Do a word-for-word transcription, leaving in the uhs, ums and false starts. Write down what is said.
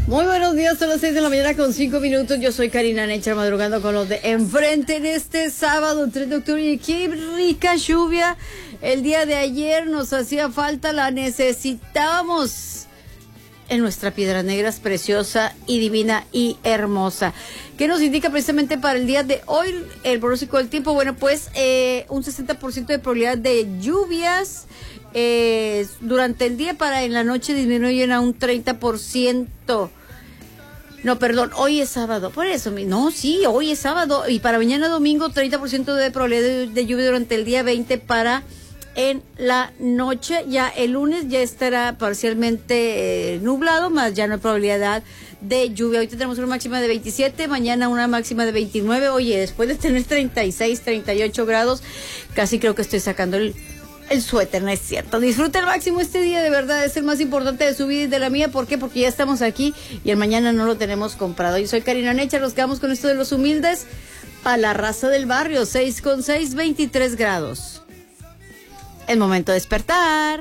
Muy buenos días, son las seis de la mañana con cinco minutos. Yo soy Karina Necha, madrugando con los de enfrente en este sábado tres de octubre. Y qué rica lluvia. El día de ayer nos hacía falta, la necesitábamos en nuestra Piedras Negras, preciosa y divina y hermosa. ¿Qué nos indica precisamente para el día de hoy el pronóstico del tiempo? Bueno, pues eh, un sesenta por ciento de probabilidad de lluvias eh, durante el día, para en la noche disminuyen a un treinta por ciento. No, perdón, hoy es sábado, por eso, no, sí, hoy es sábado, y para mañana domingo treinta por ciento de probabilidad de, de lluvia durante el día, veinte para en la noche. Ya el lunes ya estará parcialmente eh, nublado, más ya no hay probabilidad de lluvia. Ahorita tenemos una máxima de veintisiete, mañana una máxima de veintinueve. Oye, después de tener treinta y seis, treinta y ocho grados, casi creo que estoy sacando el, el suéter, no es cierto. Disfruta al máximo este día, de verdad, es el más importante de su vida y de la mía. ¿Por qué? Porque ya estamos aquí y el mañana no lo tenemos comprado. Yo soy Karina Necha, nos quedamos con esto de los humildes para la raza del barrio. Seis con seis, veintitrés grados. El momento de despertar.